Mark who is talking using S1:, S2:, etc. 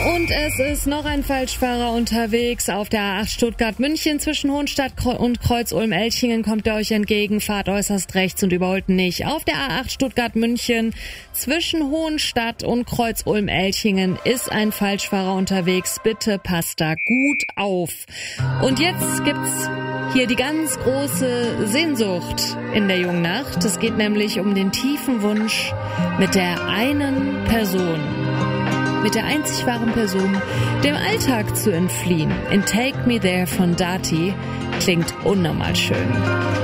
S1: Und es ist noch ein Falschfahrer unterwegs auf der A8 Stuttgart-München zwischen Hohenstadt und Kreuz-Ulm-Elchingen kommt er euch entgegen, fahrt äußerst rechts und überholt nicht. Auf der A8 Stuttgart-München zwischen Hohenstadt und Kreuz-Ulm-Elchingen ist ein Falschfahrer unterwegs, bitte passt da gut auf. Und jetzt gibt's hier die ganz große Sehnsucht in der jungen Nacht. Es geht nämlich um den tiefen Wunsch, mit der einen Person, mit der einzig wahren Person, dem Alltag zu entfliehen. In Take Me There von Dati klingt unnormal schön.